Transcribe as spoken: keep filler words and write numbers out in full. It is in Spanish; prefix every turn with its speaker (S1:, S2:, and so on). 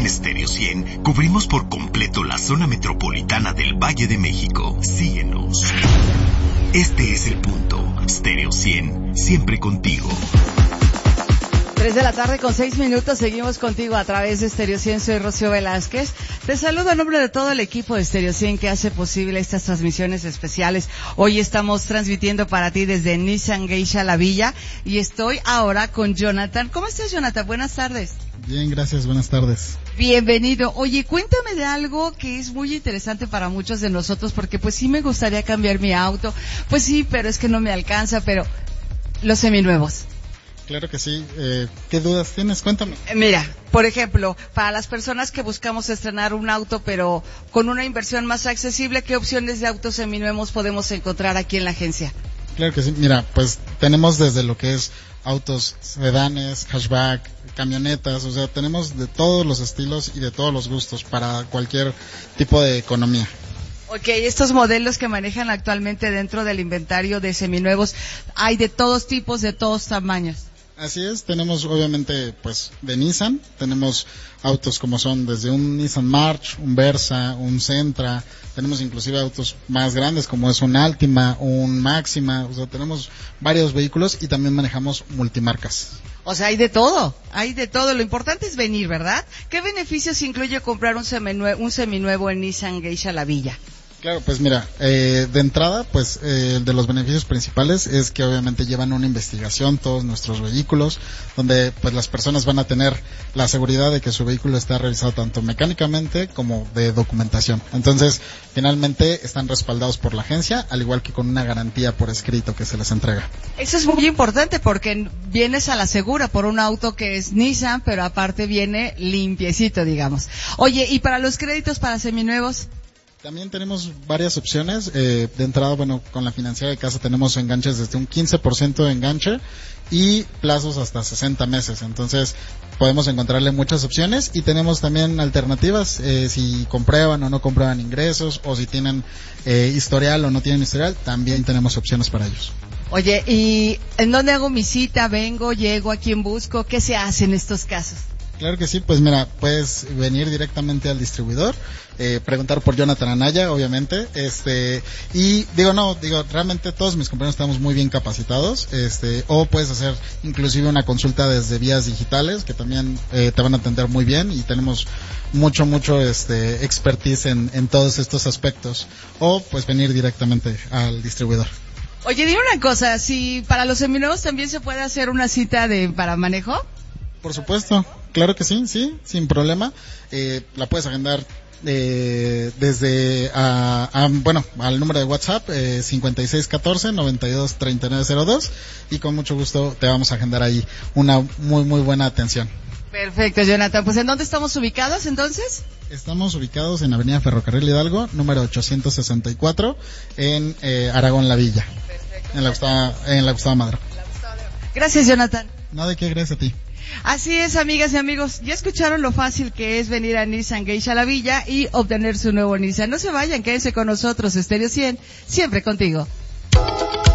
S1: En Stereo cien cubrimos por completo la zona metropolitana del Valle de México. Síguenos. Este es el punto. Stereo cien, siempre contigo.
S2: Tres de la tarde con seis minutos, seguimos contigo a través de Stereo cien, soy Rocío Velázquez. Te saludo a nombre de todo el equipo de Stereo cien que hace posible estas transmisiones especiales. Hoy estamos transmitiendo para ti desde Nissan Geisha La Villa y estoy ahora con Jonathan. ¿Cómo estás, Jonathan? Buenas tardes.
S3: Bien, gracias, buenas tardes.
S2: Bienvenido. Oye, cuéntame de algo que es muy interesante para muchos de nosotros, porque pues sí me gustaría cambiar mi auto. Pues sí, pero es que no me alcanza, pero los seminuevos.
S3: Claro que sí. Eh, ¿Qué dudas tienes? Cuéntame.
S2: Mira, por ejemplo, para las personas que buscamos estrenar un auto, pero con una inversión más accesible, ¿qué opciones de autos seminuevos podemos encontrar aquí en la agencia?
S3: Claro que sí. Mira, pues tenemos desde lo que es autos sedanes, hatchback, camionetas, o sea, tenemos de todos los estilos y de todos los gustos para cualquier tipo de economía.
S2: Ok, estos modelos que manejan actualmente dentro del inventario de seminuevos, hay de todos tipos, de todos tamaños.
S3: Así es, tenemos obviamente pues de Nissan, tenemos autos como son desde un Nissan March, un Versa, un Sentra, tenemos inclusive autos más grandes como es un Altima, un Máxima, o sea, tenemos varios vehículos y también manejamos multimarcas.
S2: O sea, hay de todo, hay de todo, lo importante es venir, ¿verdad? ¿Qué beneficios incluye comprar un seminuevo, un seminuevo en Nissan Geisha La Villa?
S3: Claro, pues mira, eh, de entrada, pues eh, de los beneficios principales es que obviamente llevan una investigación todos nuestros vehículos, donde pues las personas van a tener la seguridad de que su vehículo está revisado tanto mecánicamente como de documentación. Entonces, finalmente están respaldados por la agencia, al igual que con una garantía por escrito que se les entrega.
S2: Eso es muy importante porque vienes a la segura por un auto que es Nissan, pero aparte viene limpiecito, digamos. Oye, ¿y para los créditos para seminuevos?
S3: También tenemos varias opciones. Eh, de entrada, bueno, con la financiera de casa tenemos enganches desde un quince por ciento de enganche y plazos hasta sesenta meses. Entonces, podemos encontrarle muchas opciones y tenemos también alternativas, eh, si comprueban o no comprueban ingresos o si tienen eh, historial o no tienen historial, también tenemos opciones para ellos.
S2: Oye, ¿y en dónde hago mi cita? ¿Vengo, llego, a quién busco? ¿Qué se hace en estos casos?
S3: Claro que sí, pues mira, puedes venir directamente al distribuidor, eh, preguntar por Jonathan Anaya, obviamente, este, y digo, no, digo, realmente todos mis compañeros estamos muy bien capacitados, este, o puedes hacer inclusive una consulta desde vías digitales, que también eh, te van a atender muy bien, y tenemos mucho, mucho, este, expertise en, en todos estos aspectos, o pues venir directamente al distribuidor.
S2: Oye, dime una cosa, si para los seminuevos también se puede hacer una cita de para manejo.
S3: Por supuesto, claro que sí, sí, sin problema. Eh, la puedes agendar eh, desde, a, a, bueno, al número de WhatsApp, eh, cincuenta y seis catorce noventa y dos treinta y nueve cero dos y con mucho gusto te vamos a agendar ahí una muy, muy buena atención.
S2: Perfecto, Jonathan. Pues, ¿en dónde estamos ubicados entonces?
S3: Estamos ubicados en Avenida Ferrocarril Hidalgo, número ochocientos sesenta y cuatro, en eh, Aragón La Villa. Perfecto. En la Gustavo, en la Gustavo Madero.
S2: Gracias, Jonathan.
S3: No, de qué, gracias a ti.
S2: Así es, amigas y amigos, ya escucharon lo fácil que es venir a Nissan Geisha La Villa y obtener su nuevo Nissan. No se vayan, quédense con nosotros, Stereo cien, siempre contigo.